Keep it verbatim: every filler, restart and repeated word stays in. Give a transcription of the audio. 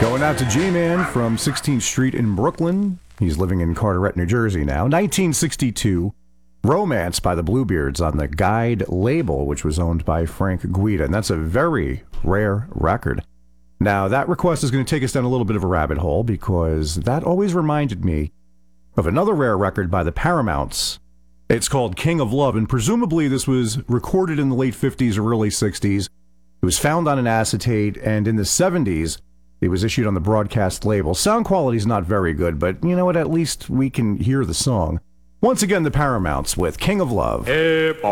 Going out to G-Man from sixteenth Street in Brooklyn. He's living in Carteret, New Jersey now. nineteen sixty-two, Romance by the Bluebeards on the Guide label, which was owned by Frank Guida. And that's a very rare record. Now, that request is going to take us down a little bit of a rabbit hole because that always reminded me of another rare record by the Paramounts. It's called King of Love, and presumably this was recorded in the late fifties or early sixties. It was found on an acetate, and in the seventies, it was issued on the Broadcast label. Sound quality is not very good, but you know what? At least we can hear the song. Once again, the Paramounts with King of Love. Hip